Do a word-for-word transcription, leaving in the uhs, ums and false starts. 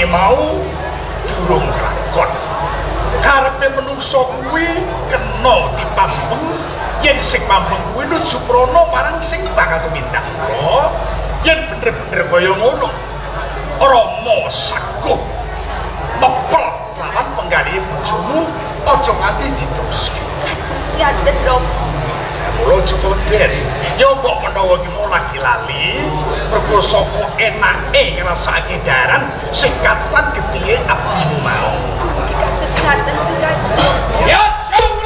mau durung kelakon. Karepe menungsa kuwi kena dipampeng yen sing mampeng kuwi nuju prana marang sing bakal tumindak. Oh, yen bener-bener kaya ngono. Rama saguh mepel lawan penggali bojomu aja nganti diteruske. Ngaten, Rama. Mula aja keweden. Ya mbok menawa ki mau lagi lali, mergo sapa enake ngrasake daran sing katutan gedhe abdimu mau. Kados ngaten sing Kanjeng. Ya.